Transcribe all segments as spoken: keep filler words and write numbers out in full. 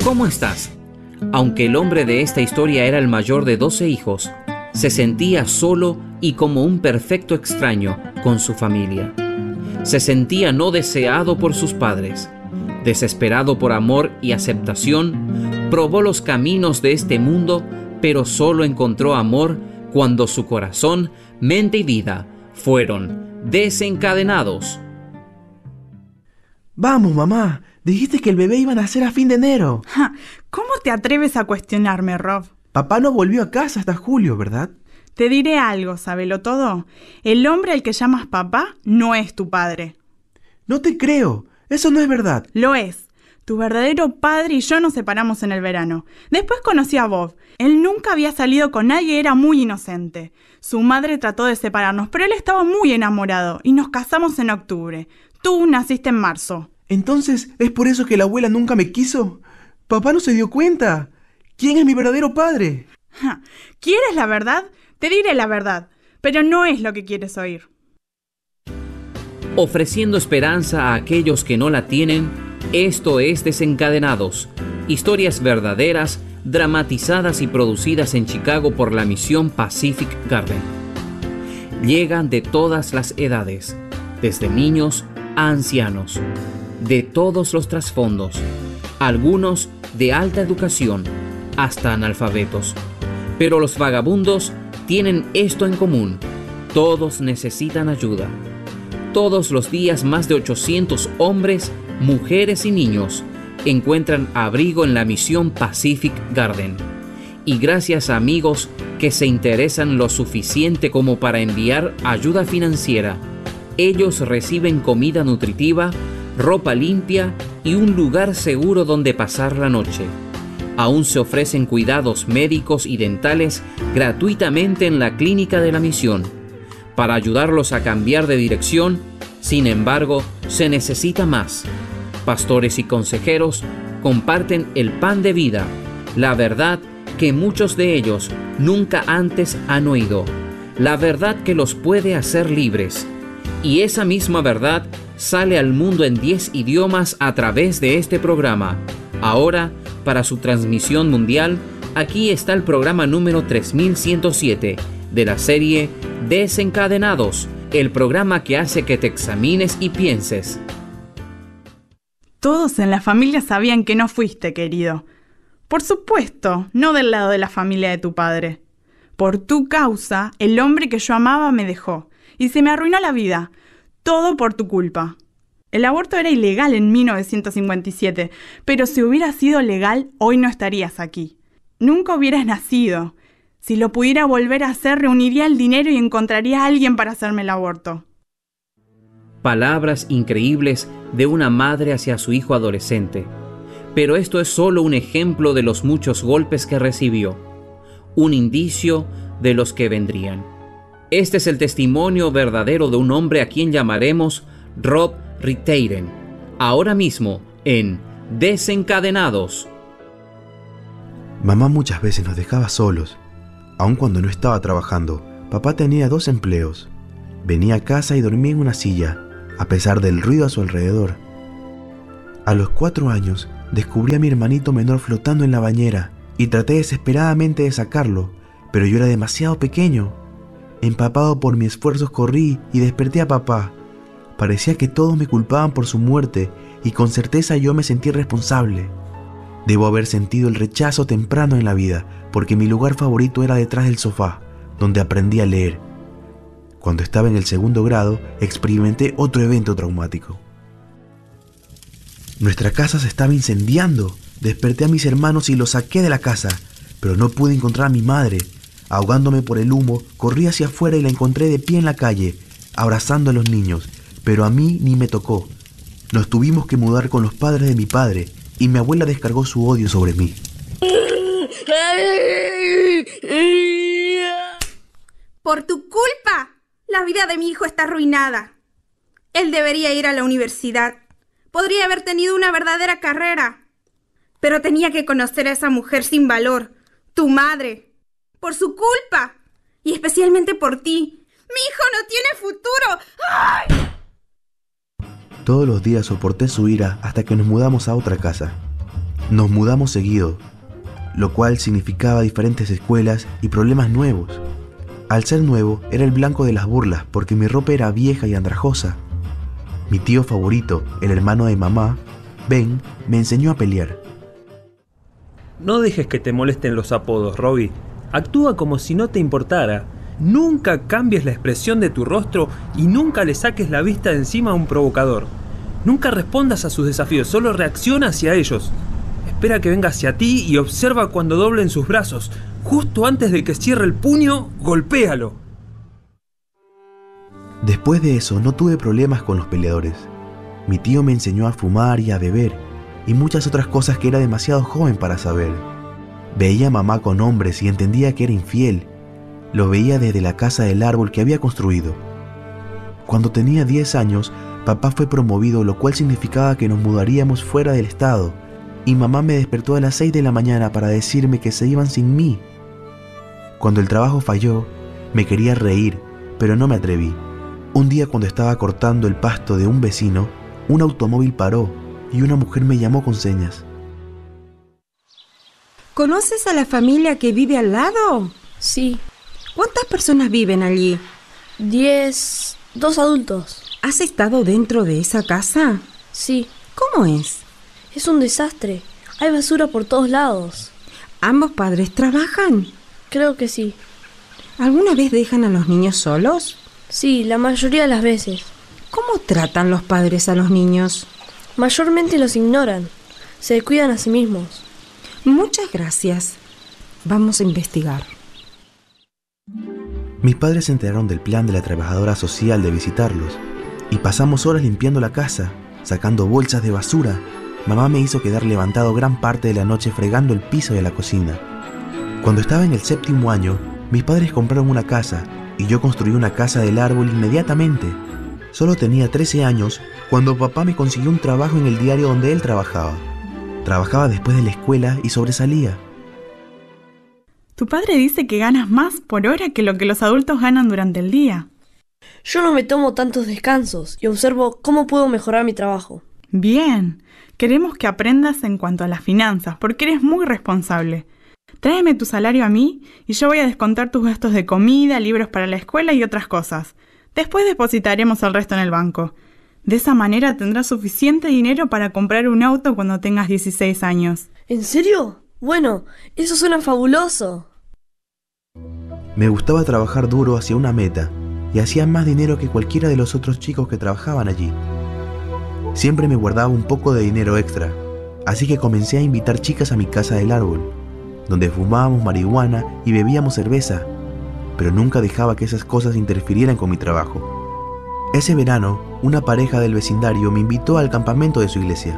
¿Cómo estás? Aunque el hombre de esta historia era el mayor de doce hijos, se sentía solo y como un perfecto extraño con su familia. Se sentía no deseado por sus padres. Desesperado por amor y aceptación, probó los caminos de este mundo, pero solo encontró amor cuando su corazón, mente y vida fueron desencadenados. Vamos, mamá. Dijiste que el bebé iba a nacer a fin de enero. Ja, ¿cómo te atreves a cuestionarme, Rob? Papá no volvió a casa hasta julio, ¿verdad? Te diré algo, sábelo todo. El hombre al que llamas papá no es tu padre. No te creo. Eso no es verdad. Lo es. Tu verdadero padre y yo nos separamos en el verano. Después conocí a Bob. Él nunca había salido con nadie y era muy inocente. Su madre trató de separarnos, pero él estaba muy enamorado y nos casamos en octubre. Tú naciste en marzo. Entonces, ¿es por eso que la abuela nunca me quiso? Papá no se dio cuenta. ¿Quién es mi verdadero padre? Ja, ¿quieres la verdad? Te diré la verdad, pero no es lo que quieres oír. Ofreciendo esperanza a aquellos que no la tienen, esto es Desencadenados. Historias verdaderas, dramatizadas y producidas en Chicago por la misión Pacific Garden. Llegan de todas las edades, desde niños a ancianos, de todos los trasfondos, algunos de alta educación, hasta analfabetos. Pero los vagabundos tienen esto en común: todos necesitan ayuda. Todos los días más de ochocientos hombres, mujeres y niños encuentran abrigo en la misión Pacific Garden. Y gracias a amigos que se interesan lo suficiente como para enviar ayuda financiera, ellos reciben comida nutritiva, ropa limpia y un lugar seguro donde pasar la noche. Aún se ofrecen cuidados médicos y dentales gratuitamente en la clínica de la misión. Para ayudarlos a cambiar de dirección, sin embargo, se necesita más. Pastores y consejeros comparten el pan de vida, la verdad que muchos de ellos nunca antes han oído, la verdad que los puede hacer libres. Y esa misma verdad sale al mundo en diez idiomas a través de este programa. Ahora, para su transmisión mundial, aquí está el programa número tres mil ciento siete de la serie Desencadenados, el programa que hace que te examines y pienses. Todos en la familia sabían que no fuiste, querido. Por supuesto, no del lado de la familia de tu padre. Por tu causa, el hombre que yo amaba me dejó y se me arruinó la vida. Todo por tu culpa. El aborto era ilegal en mil novecientos cincuenta y siete, pero si hubiera sido legal, hoy no estarías aquí. Nunca hubieras nacido. Si lo pudiera volver a hacer, reuniría el dinero y encontraría a alguien para hacerme el aborto. Palabras increíbles de una madre hacia su hijo adolescente. Pero esto es solo un ejemplo de los muchos golpes que recibió. Un indicio de los que vendrían. Este es el testimonio verdadero de un hombre a quien llamaremos Rob Riteiren, ahora mismo en Desencadenados. Mamá muchas veces nos dejaba solos. Aun cuando no estaba trabajando, papá tenía dos empleos. Venía a casa y dormía en una silla, a pesar del ruido a su alrededor. A los cuatro años, descubrí a mi hermanito menor flotando en la bañera y traté desesperadamente de sacarlo, pero yo era demasiado pequeño. Empapado por mis esfuerzos corrí y desperté a papá. Parecía que todos me culpaban por su muerte y con certeza yo me sentí responsable. Debo haber sentido el rechazo temprano en la vida, porque mi lugar favorito era detrás del sofá, donde aprendí a leer. Cuando estaba en el segundo grado, experimenté otro evento traumático. Nuestra casa se estaba incendiando. Desperté a mis hermanos y los saqué de la casa, pero no pude encontrar a mi madre. Ahogándome por el humo, corrí hacia afuera y la encontré de pie en la calle, abrazando a los niños, pero a mí ni me tocó. Nos tuvimos que mudar con los padres de mi padre, y mi abuela descargó su odio sobre mí. Por tu culpa, la vida de mi hijo está arruinada. Él debería ir a la universidad. Podría haber tenido una verdadera carrera. Pero tenía que conocer a esa mujer sin valor, tu madre. Por su culpa. Y especialmente por ti. ¡Mi hijo no tiene futuro! ¡Ay! Todos los días soporté su ira hasta que nos mudamos a otra casa. Nos mudamos seguido, lo cual significaba diferentes escuelas y problemas nuevos. Al ser nuevo, era el blanco de las burlas porque mi ropa era vieja y andrajosa. Mi tío favorito, el hermano de mamá, Ben, me enseñó a pelear. No dejes que te molesten los apodos, Robbie. Actúa como si no te importara. Nunca cambies la expresión de tu rostro y nunca le saques la vista de encima a un provocador. Nunca respondas a sus desafíos, solo reacciona hacia ellos. Espera que venga hacia ti y observa cuando doblen sus brazos. Justo antes de que cierre el puño, golpéalo. Después de eso no tuve problemas con los peleadores. Mi tío me enseñó a fumar y a beber, y muchas otras cosas que era demasiado joven para saber. Veía a mamá con hombres y entendía que era infiel. Lo veía desde la casa del árbol que había construido. Cuando tenía diez años, papá fue promovido, lo cual significaba que nos mudaríamos fuera del estado, y mamá me despertó a las seis de la mañana para decirme que se iban sin mí. Cuando el trabajo falló, me quería reír, pero no me atreví. Un día, cuando estaba cortando el pasto de un vecino, un automóvil paró y una mujer me llamó con señas. ¿Conoces a la familia que vive al lado? Sí. ¿Cuántas personas viven allí? Diez... dos adultos. ¿Has estado dentro de esa casa? Sí. ¿Cómo es? Es un desastre. Hay basura por todos lados. ¿Ambos padres trabajan? Creo que sí. ¿Alguna vez dejan a los niños solos? Sí, la mayoría de las veces. ¿Cómo tratan los padres a los niños? Mayormente los ignoran. Se cuidan a sí mismos. Muchas gracias. Vamos a investigar. Mis padres se enteraron del plan de la trabajadora social de visitarlos, y pasamos horas limpiando la casa, sacando bolsas de basura. Mamá me hizo quedar levantado gran parte de la noche fregando el piso de la cocina. Cuando estaba en el séptimo año, mis padres compraron una casa, y yo construí una casa del árbol inmediatamente. Solo tenía trece años cuando papá me consiguió un trabajo en el diario donde él trabajaba. Trabajaba después de la escuela y sobresalía. Tu padre dice que ganas más por hora que lo que los adultos ganan durante el día. Yo no me tomo tantos descansos y observo cómo puedo mejorar mi trabajo. Bien, queremos que aprendas en cuanto a las finanzas, porque eres muy responsable. Tráeme tu salario a mí y yo voy a descontar tus gastos de comida, libros para la escuela y otras cosas. Después depositaremos el resto en el banco. De esa manera tendrás suficiente dinero para comprar un auto cuando tengas dieciséis años. ¿En serio? Bueno, eso suena fabuloso. Me gustaba trabajar duro hacia una meta y hacía más dinero que cualquiera de los otros chicos que trabajaban allí. Siempre me guardaba un poco de dinero extra, así que comencé a invitar chicas a mi casa del árbol, donde fumábamos marihuana y bebíamos cerveza, pero nunca dejaba que esas cosas interfirieran con mi trabajo. Ese verano, una pareja del vecindario me invitó al campamento de su iglesia.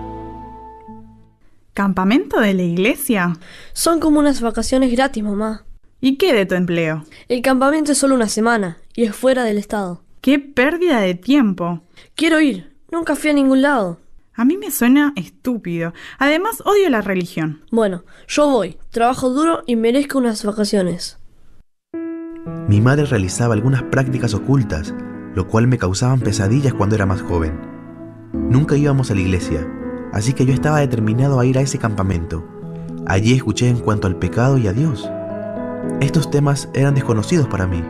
¿Campamento de la iglesia? Son como unas vacaciones gratis, mamá. ¿Y qué de tu empleo? El campamento es solo una semana y es fuera del estado. ¡Qué pérdida de tiempo! Quiero ir. Nunca fui a ningún lado. A mí me suena estúpido. Además, odio la religión. Bueno, yo voy. Trabajo duro y merezco unas vacaciones. Mi madre realizaba algunas prácticas ocultas, lo cual me causaban pesadillas cuando era más joven. Nunca íbamos a la iglesia, así que yo estaba determinado a ir a ese campamento. Allí escuché en cuanto al pecado y a Dios. Estos temas eran desconocidos para mí.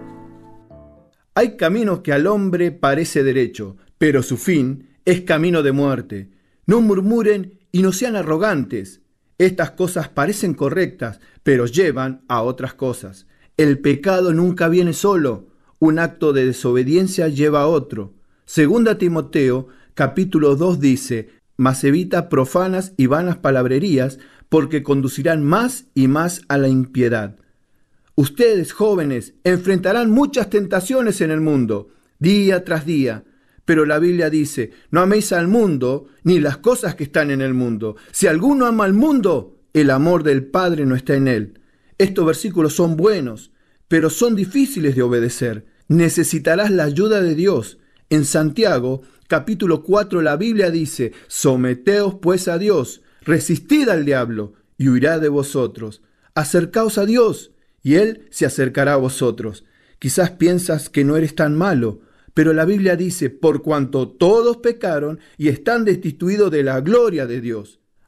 Hay caminos que al hombre parece derecho, pero su fin es camino de muerte. No murmuren y no sean arrogantes. Estas cosas parecen correctas, pero llevan a otras cosas. El pecado nunca viene solo. Un acto de desobediencia lleva a otro. Segunda Timoteo, capítulo dos dice: mas evita profanas y vanas palabrerías, porque conducirán más y más a la impiedad. Ustedes, jóvenes, enfrentarán muchas tentaciones en el mundo, día tras día. Pero la Biblia dice: no améis al mundo, ni las cosas que están en el mundo. Si alguno ama al mundo, el amor del Padre no está en él. Estos versículos son buenos, pero son difíciles de obedecer. Necesitarás la ayuda de Dios. En Santiago, capítulo cuatro, la Biblia dice: someteos pues a Dios, resistid al diablo, y huirá de vosotros. Acercaos a Dios, y Él se acercará a vosotros. Quizás piensas que no eres tan malo, pero la Biblia dice: por cuanto todos pecaron y están destituidos de la gloria de Dios.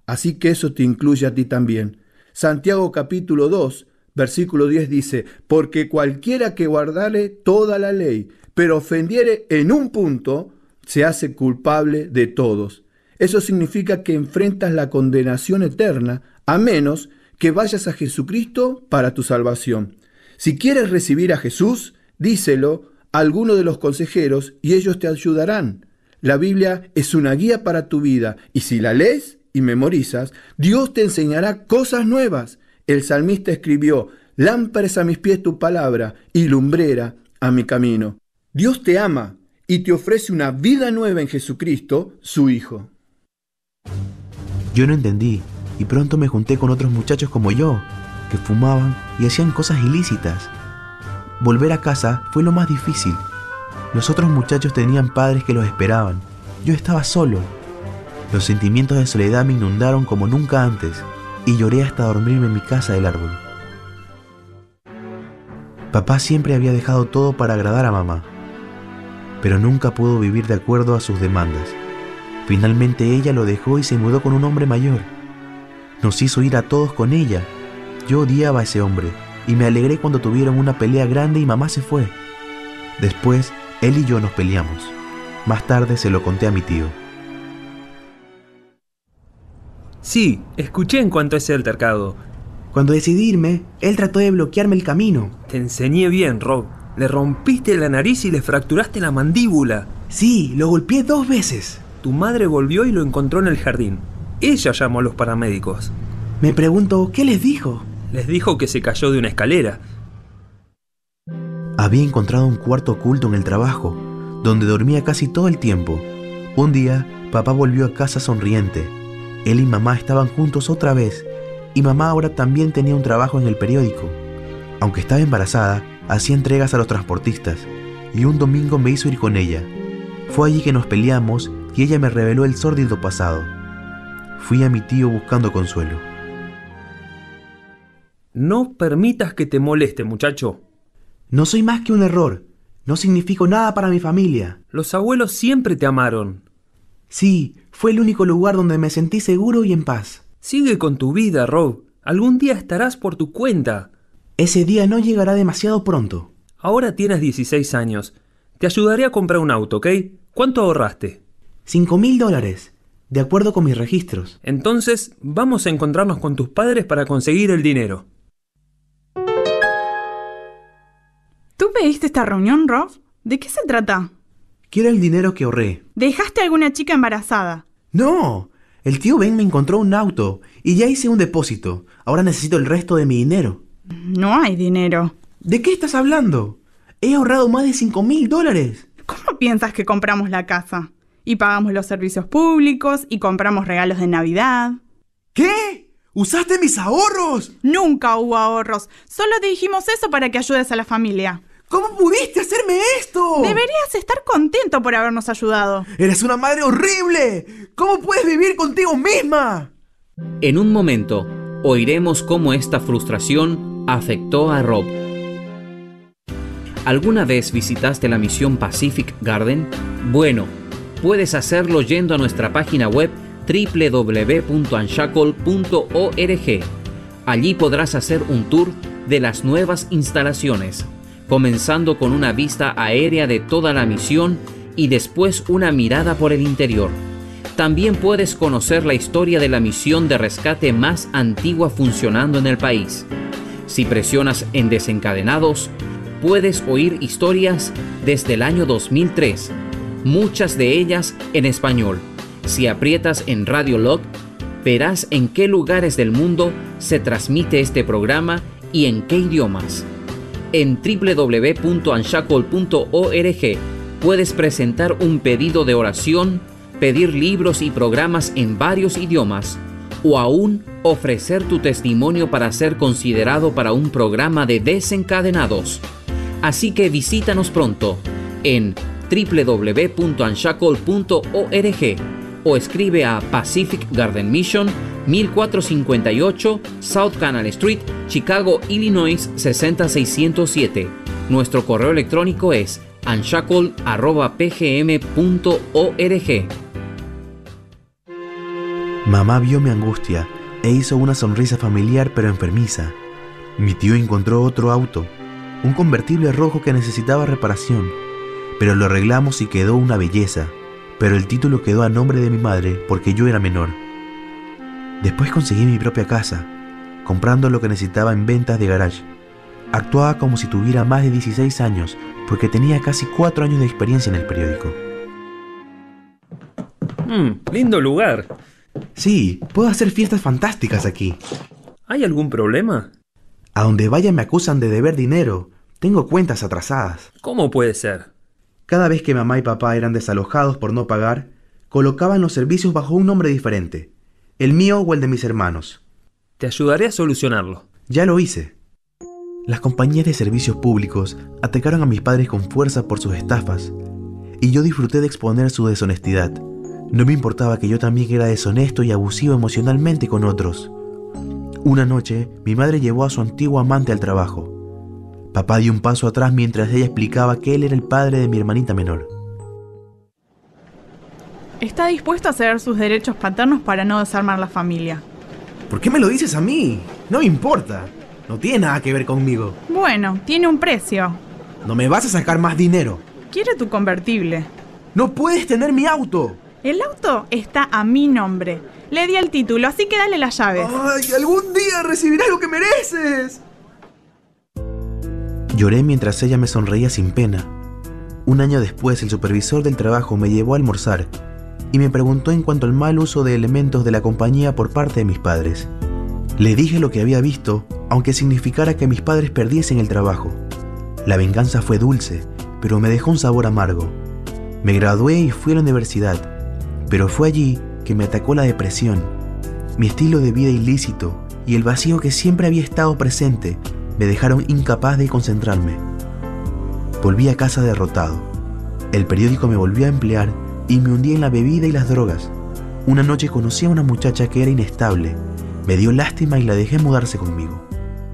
así que eso te incluye a ti también. Santiago capítulo dos, versículo diez dice, porque cualquiera que guardare toda la ley, pero ofendiere en un punto, se hace culpable de todos. Eso significa que enfrentas la condenación eterna, a menos que vayas a Jesucristo para tu salvación. Si quieres recibir a Jesús, díselo a alguno de los consejeros y ellos te ayudarán. La Biblia es una guía para tu vida y si la lees y memorizas, Dios te enseñará cosas nuevas. El salmista escribió, lámpara es a mis pies tu palabra y lumbrera a mi camino. Dios te ama y te ofrece una vida nueva en Jesucristo, su Hijo. Yo no entendí y pronto me junté con otros muchachos como yo, que fumaban y hacían cosas ilícitas. Volver a casa fue lo más difícil. Los otros muchachos tenían padres que los esperaban. Yo estaba solo. Los sentimientos de soledad me inundaron como nunca antes y lloré hasta dormirme en mi casa del árbol. Papá siempre había dejado todo para agradar a mamá, pero nunca pudo vivir de acuerdo a sus demandas. Finalmente ella lo dejó y se mudó con un hombre mayor. Nos hizo ir a todos con ella. Yo odiaba a ese hombre y me alegré cuando tuvieron una pelea grande y mamá se fue. Después, él y yo nos peleamos. Más tarde se lo conté a mi tío. Sí, escuché en cuanto a ese altercado. Cuando decidí irme, él trató de bloquearme el camino. Te enseñé bien, Rob. Le rompiste la nariz y le fracturaste la mandíbula. Sí, lo golpeé dos veces. Tu madre volvió y lo encontró en el jardín. Ella llamó a los paramédicos. Me pregunto, ¿qué les dijo? Les dijo que se cayó de una escalera. Había encontrado un cuarto oculto en el trabajo, donde dormía casi todo el tiempo. Un día, papá volvió a casa sonriente. Él y mamá estaban juntos otra vez, y mamá ahora también tenía un trabajo en el periódico. Aunque estaba embarazada, hacía entregas a los transportistas, y un domingo me hizo ir con ella. Fue allí que nos peleamos y ella me reveló el sórdido pasado. Fui a mi tío buscando consuelo. No permitas que te moleste, muchacho. No soy más que un error. No significo nada para mi familia. Los abuelos siempre te amaron. Sí, fue el único lugar donde me sentí seguro y en paz. Sigue con tu vida, Rob. Algún día estarás por tu cuenta. Ese día no llegará demasiado pronto. Ahora tienes dieciséis años. Te ayudaré a comprar un auto, ¿ok? ¿Cuánto ahorraste? Cinco mil dólares, de acuerdo con mis registros. Entonces, vamos a encontrarnos con tus padres para conseguir el dinero. ¿Tú pediste esta reunión, Rob? ¿De qué se trata? Quiero el dinero que ahorré. ¿Dejaste a alguna chica embarazada? No, el tío Ben me encontró un auto y ya hice un depósito. Ahora necesito el resto de mi dinero. No hay dinero. ¿De qué estás hablando? He ahorrado más de cinco mil dólares. ¿Cómo piensas que compramos la casa? Y pagamos los servicios públicos y compramos regalos de Navidad. ¿Qué? ¿Usaste mis ahorros? Nunca hubo ahorros. Solo te dijimos eso para que ayudes a la familia. ¿Cómo pudiste hacerme esto? Deberías estar contento por habernos ayudado. ¡Eres una madre horrible! ¿Cómo puedes vivir contigo misma? En un momento, oiremos cómo esta frustración afectó a Rob. ¿Alguna vez visitaste la misión Pacific Garden? Bueno, puedes hacerlo yendo a nuestra página web doble u doble u doble u punto unshackle punto org. Allí podrás hacer un tour de las nuevas instalaciones, comenzando con una vista aérea de toda la misión y después una mirada por el interior. También puedes conocer la historia de la misión de rescate más antigua funcionando en el país. Si presionas en Desencadenados, puedes oír historias desde el año dos mil tres, muchas de ellas en español. Si aprietas en Radio Log, verás en qué lugares del mundo se transmite este programa y en qué idiomas. En doble u doble u doble u punto unshackle punto org puedes presentar un pedido de oración, pedir libros y programas en varios idiomas, o aún ofrecer tu testimonio para ser considerado para un programa de Desencadenados. Así que visítanos pronto en doble u doble u doble u punto unshackle punto org o escribe a Pacific Garden Mission, mil cuatrocientos cincuenta y ocho South Canal Street, Chicago, Illinois seis cero seis cero siete. Nuestro correo electrónico es unshackle arroba p g m punto org. Mamá vio mi angustia e hizo una sonrisa familiar pero enfermiza. Mi tío encontró otro auto, un convertible rojo que necesitaba reparación, pero lo arreglamos y quedó una belleza, pero el título quedó a nombre de mi madre porque yo era menor. Después conseguí mi propia casa, comprando lo que necesitaba en ventas de garage. Actuaba como si tuviera más de dieciséis años porque tenía casi cuatro años de experiencia en el periódico. Mmm, lindo lugar. Sí, puedo hacer fiestas fantásticas aquí. ¿Hay algún problema? A donde vaya me acusan de deber dinero. Tengo cuentas atrasadas. ¿Cómo puede ser? Cada vez que mamá y papá eran desalojados por no pagar, colocaban los servicios bajo un nombre diferente, el mío o el de mis hermanos. Te ayudaré a solucionarlo. Ya lo hice. Las compañías de servicios públicos atacaron a mis padres con fuerza por sus estafas, y yo disfruté de exponer su deshonestidad. No me importaba que yo también era deshonesto y abusivo emocionalmente con otros. Una noche, mi madre llevó a su antiguo amante al trabajo. Papá dio un paso atrás mientras ella explicaba que él era el padre de mi hermanita menor. Está dispuesto a ceder sus derechos paternos para no desarmar la familia. ¿Por qué me lo dices a mí? No me importa. No tiene nada que ver conmigo. Bueno, tiene un precio. No me vas a sacar más dinero. Quiere tu convertible. ¡No puedes tener mi auto! El auto está a mi nombre. Le di el título, así que dale las llaves. ¡Ay, algún día recibirás lo que mereces! Lloré mientras ella me sonreía sin pena. Un año después, el supervisor del trabajo me llevó a almorzar y me preguntó en cuanto al mal uso de elementos de la compañía por parte de mis padres. Le dije lo que había visto, aunque significara que mis padres perdiesen el trabajo. La venganza fue dulce, pero me dejó un sabor amargo. Me gradué y fui a la universidad, pero fue allí que me atacó la depresión. Mi estilo de vida ilícito y el vacío que siempre había estado presente me dejaron incapaz de concentrarme. Volví a casa derrotado. El periódico me volvió a emplear y me hundí en la bebida y las drogas. Una noche conocí a una muchacha que era inestable. Me dio lástima y la dejé mudarse conmigo.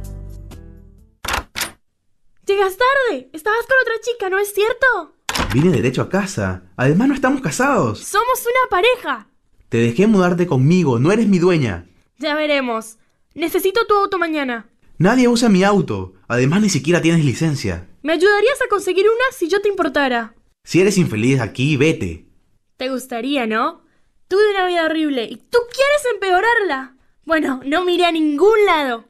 Llegas tarde. Estabas con otra chica, ¿no es cierto? Vine derecho a casa. Además no estamos casados. Somos una pareja. Te dejé mudarte conmigo. No eres mi dueña. Ya veremos. Necesito tu auto mañana. Nadie usa mi auto. Además ni siquiera tienes licencia. ¿Me ayudarías a conseguir una si yo te importara? Si eres infeliz aquí, vete. Te gustaría, ¿no? Tuve una vida horrible y tú quieres empeorarla. Bueno, no miré a ningún lado.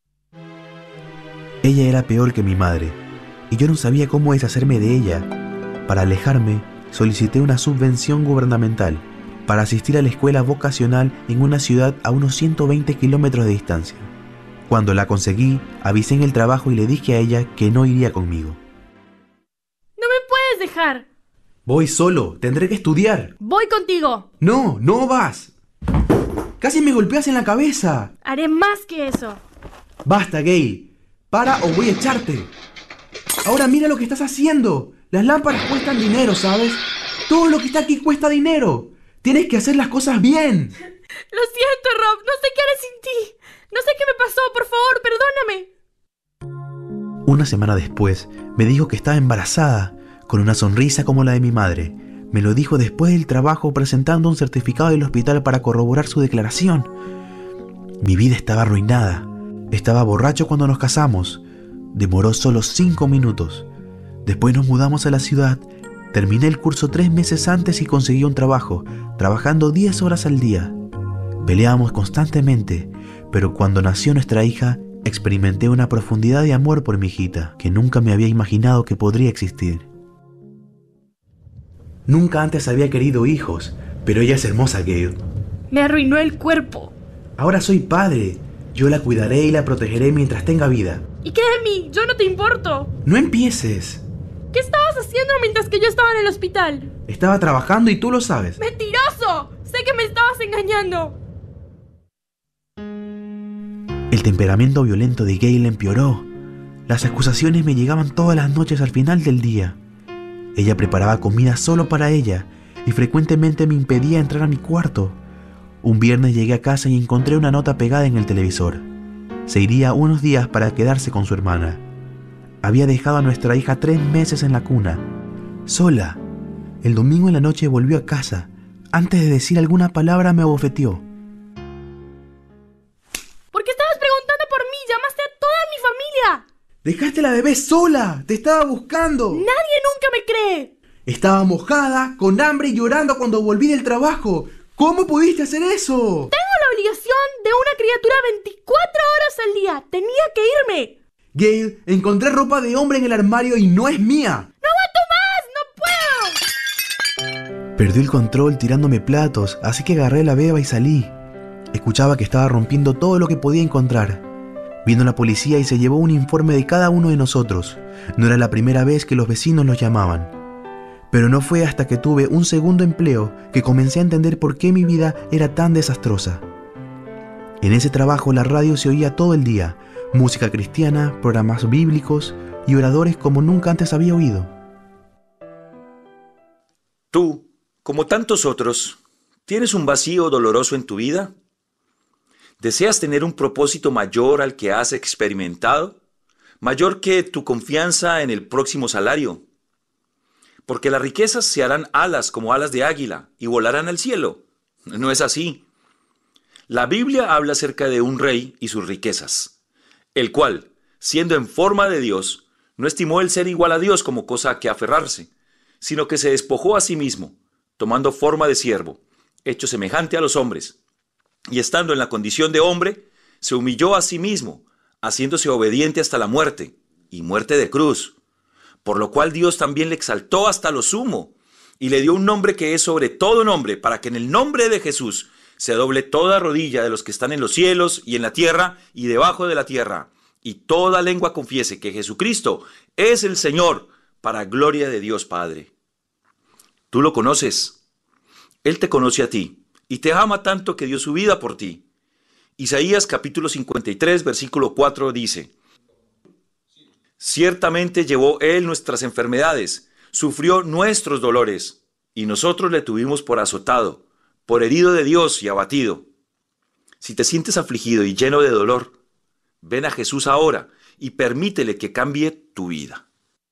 Ella era peor que mi madre, y yo no sabía cómo deshacerme de ella. Para alejarme, solicité una subvención gubernamental para asistir a la escuela vocacional en una ciudad a unos ciento veinte kilómetros de distancia. Cuando la conseguí, avisé en el trabajo y le dije a ella que no iría conmigo. ¡No me puedes dejar! Voy solo, tendré que estudiar. ¡Voy contigo! No, no vas. Casi me golpeas en la cabeza. Haré más que eso. Basta, Gail. Para o voy a echarte. Ahora mira lo que estás haciendo. Las lámparas cuestan dinero, ¿sabes? Todo lo que está aquí cuesta dinero. Tienes que hacer las cosas bien. Lo siento, Rob. No sé qué haré sin ti. No sé qué me pasó. Por favor, perdóname. Una semana después, me dijo que estaba embarazada, con una sonrisa como la de mi madre. Me lo dijo después del trabajo presentando un certificado del hospital para corroborar su declaración. Mi vida estaba arruinada. Estaba borracho cuando nos casamos. Demoró solo cinco minutos. Después nos mudamos a la ciudad. Terminé el curso tres meses antes y conseguí un trabajo, trabajando diez horas al día. Peleábamos constantemente, pero cuando nació nuestra hija, experimenté una profundidad de amor por mi hijita que nunca me había imaginado que podría existir. Nunca antes había querido hijos, pero ella es hermosa, Gail. Me arruinó el cuerpo. Ahora soy padre. Yo la cuidaré y la protegeré mientras tenga vida. ¿Y qué de mí? Yo no te importo. No empieces. ¿Qué estabas haciendo mientras que yo estaba en el hospital? Estaba trabajando y tú lo sabes. ¡Mentiroso! Sé que me estabas engañando. El temperamento violento de Gail empeoró. Las acusaciones me llegaban todas las noches al final del día. Ella preparaba comida solo para ella y frecuentemente me impedía entrar a mi cuarto. Un viernes llegué a casa y encontré una nota pegada en el televisor. Se iría unos días para quedarse con su hermana. Había dejado a nuestra hija tres meses en la cuna, sola. El domingo en la noche volvió a casa. Antes de decir alguna palabra me abofeteó. ¡Dejaste a la bebé sola! ¡Te estaba buscando! ¡Nadie nunca me cree! Estaba mojada, con hambre y llorando cuando volví del trabajo. ¿Cómo pudiste hacer eso? Tengo la obligación de una criatura veinticuatro horas al día. Tenía que irme. Gail, encontré ropa de hombre en el armario y no es mía. ¡No aguanto más! ¡No puedo! Perdí el control tirándome platos, así que agarré la beba y salí. Escuchaba que estaba rompiendo todo lo que podía encontrar. Vino la policía y se llevó un informe de cada uno de nosotros. No era la primera vez que los vecinos los llamaban. Pero no fue hasta que tuve un segundo empleo que comencé a entender por qué mi vida era tan desastrosa. En ese trabajo la radio se oía todo el día, música cristiana, programas bíblicos y oradores como nunca antes había oído. Tú, como tantos otros, ¿tienes un vacío doloroso en tu vida? ¿Deseas tener un propósito mayor al que has experimentado? ¿Mayor que tu confianza en el próximo salario? Porque las riquezas se harán alas como alas de águila y volarán al cielo. No es así. La Biblia habla acerca de un rey y sus riquezas, el cual, siendo en forma de Dios, no estimó el ser igual a Dios como cosa a que aferrarse, sino que se despojó a sí mismo, tomando forma de siervo, hecho semejante a los hombres, y estando en la condición de hombre, se humilló a sí mismo, haciéndose obediente hasta la muerte, y muerte de cruz. Por lo cual Dios también le exaltó hasta lo sumo, y le dio un nombre que es sobre todo nombre, para que en el nombre de Jesús se doble toda rodilla de los que están en los cielos y en la tierra y debajo de la tierra, y toda lengua confiese que Jesucristo es el Señor, para gloria de Dios Padre. Tú lo conoces. Él te conoce a ti, y te ama tanto que dio su vida por ti. Isaías capítulo cincuenta y tres, versículo cuatro dice: Ciertamente llevó Él nuestras enfermedades, sufrió nuestros dolores, y nosotros le tuvimos por azotado, por herido de Dios y abatido. Si te sientes afligido y lleno de dolor, ven a Jesús ahora y permítele que cambie tu vida.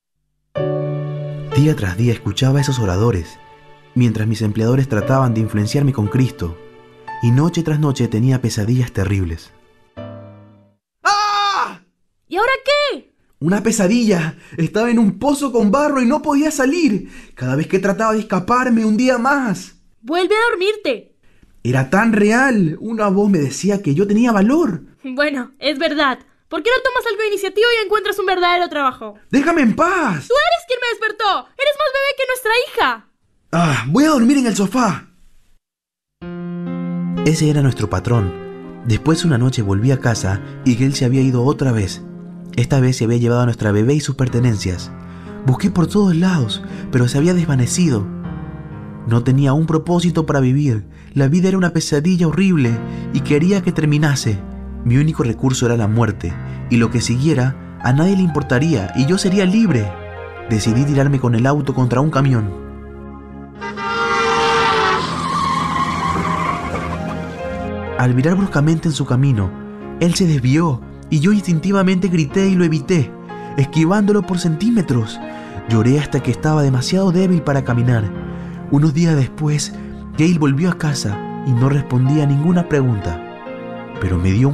Día tras día escuchaba a esos oradores, mientras mis empleadores trataban de influenciarme con Cristo, y noche tras noche tenía pesadillas terribles. ¡Ah! ¿Y ahora qué? ¡Una pesadilla! Estaba en un pozo con barro y no podía salir. Cada vez que trataba de escapar me hundía más. ¡Vuelve a dormirte! Era tan real. Una voz me decía que yo tenía valor. Bueno, es verdad. ¿Por qué no tomas algo de iniciativa y encuentras un verdadero trabajo? ¡Déjame en paz! ¡Tú eres quien me despertó! ¡Eres más bebé que nuestra hija! ¡Ah! Voy a dormir en el sofá. Ese era nuestro patrón. Después una noche volví a casa y él se había ido otra vez. Esta vez se había llevado a nuestra bebé y sus pertenencias. Busqué por todos lados, pero se había desvanecido. No tenía un propósito para vivir. La vida era una pesadilla horrible y quería que terminase. Mi único recurso era la muerte, y lo que siguiera a nadie le importaría y yo sería libre. Decidí tirarme con el auto contra un camión. Al virar bruscamente en su camino, él se desvió y yo instintivamente grité y lo evité, esquivándolo por centímetros. Lloré hasta que estaba demasiado débil para caminar. Unos días después, Gail volvió a casa y no respondía a ninguna pregunta, pero me dio un